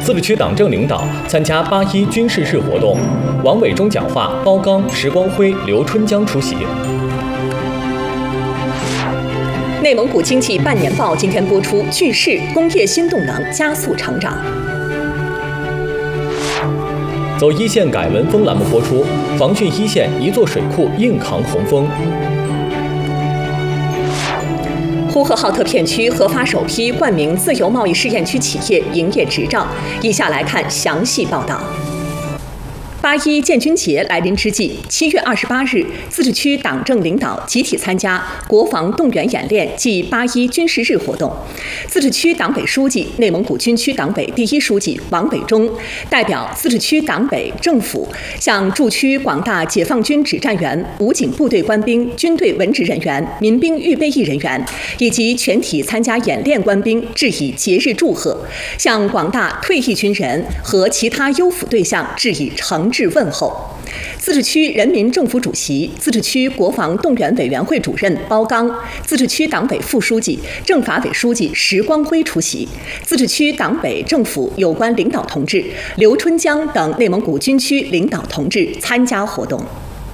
自治区党政领导参加8·1军事日活动，王伟忠讲话，包刚、石光辉、刘春江出席。 内蒙古经济半年报今天播出，句式工业新动能加速成长。 走一线改文风栏目播出，防汛一线一座水库硬扛洪峰。 呼和浩特片区核发首批冠名自由贸易试验区企业营业执照。以下来看详细报道。8·1建军节来临之际，7月28日，自治区党政领导集体参加国防动员演练暨8·1军事日活动。自治区党委书记、内蒙古军区党委第1书记王伟忠代表自治区党委政府，向驻区广大解放军指战员、武警部队官兵、军队文职人员、民兵预备役人员以及全体参加演练官兵致以节日祝贺，向广大退役军人和其他优抚对象致以诚挚问候。自治区人民政府主席、自治区国防动员委员会主任包刚，自治区党委副书记、政法委书记石光辉出席，自治区党委政府有关领导同志、刘春江等内蒙古军区领导同志参加活动。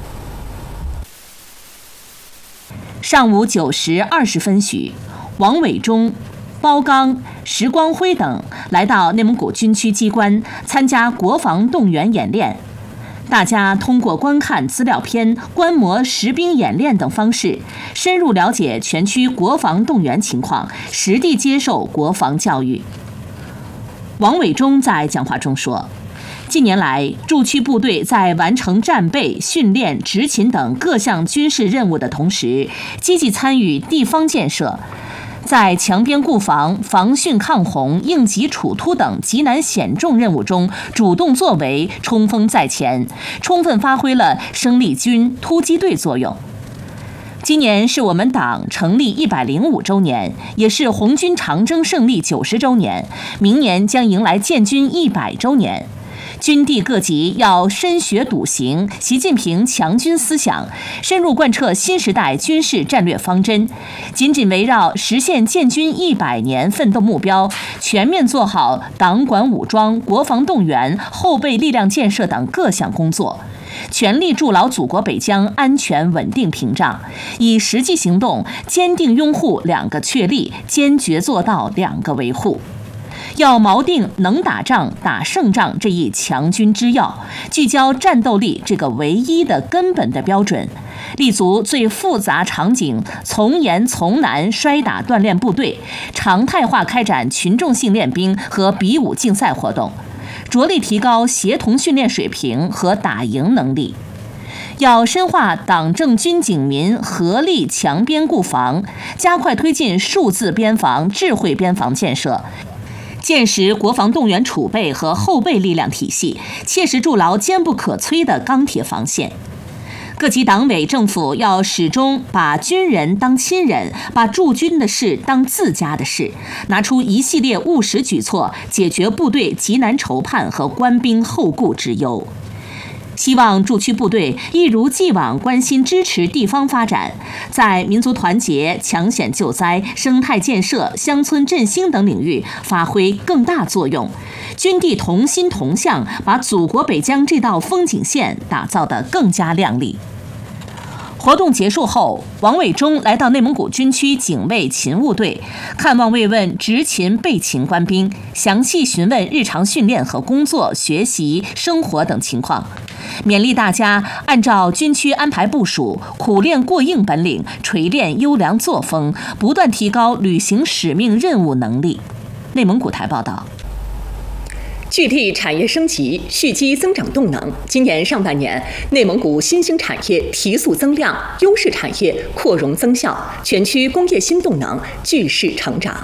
上午9时20分许，王伟忠、包刚、石光辉等来到内蒙古军区机关参加国防动员演练。大家通过观看资料片、观摩实兵演练等方式，深入了解全区国防动员情况，实地接受国防教育。王伟忠在讲话中说，近年来，驻区部队在完成战备、训练、执勤等各项军事任务的同时，积极参与地方建设，在强边固防、防汛抗洪、应急处突等极难险重任务中主动作为，冲锋在前，充分发挥了生力军、突击队作用。今年是我们党成立105周年，也是红军长征胜利90周年，明年将迎来建军100周年。军地各级要深学笃行习近平强军思想，深入贯彻新时代军事战略方针，紧紧围绕实现建军100年奋斗目标，全面做好党管武装、国防动员、后备力量建设等各项工作，全力筑牢祖国北疆安全稳定屏障，以实际行动坚定拥护2个确立，坚决做到2个维护。要锚定能打仗、打胜仗这一强军之要，聚焦战斗力这个唯一的根本的标准，立足最复杂场景，从严从难摔打锻炼部队，常态化开展群众性练兵和比武竞赛活动，着力提高协同训练水平和打赢能力。要深化党政军警民合力强边固防，加快推进数字边防、智慧边防建设，建实国防动员储备和后备力量体系，切实筑牢坚不可摧的钢铁防线。各级党委政府要始终把军人当亲人，把驻军的事当自家的事，拿出一系列务实举措，解决部队急难愁盼和官兵后顾之忧。希望驻区部队一如既往关心支持地方发展，在民族团结、抢险救灾、生态建设、乡村振兴等领域发挥更大作用，军地同心同向，把祖国北疆这道风景线打造得更加亮丽。活动结束后，王伟忠来到内蒙古军区警卫勤务队，看望慰问执勤备勤官兵，详细询问日常训练和工作、学习、生活等情况，勉励大家按照军区安排部署，苦练过硬本领，锤炼优良作风，不断提高履行使命任务能力。内蒙古台报道。 聚力产业升级，蓄积增长动能。今年上半年，内蒙古新兴产业提速增量，优势产业扩容增效，全区工业新动能巨势成长。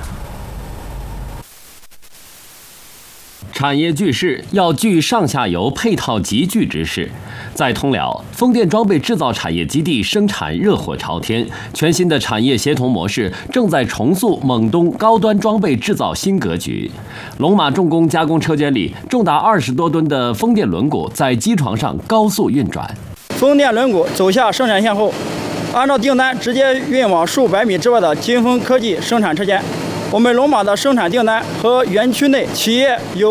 产业聚势要聚上下游配套集聚之势。在通辽，风电装备制造产业基地生产热火朝天，全新的产业协同模式正在重塑蒙东高端装备制造新格局。龙马重工加工车间里，重达20多吨的风电轮毂在机床上高速运转。 风电轮毂走下生产线后，按照订单直接运往数百米之外的金风科技生产车间。我们龙马的生产订单和园区内企业有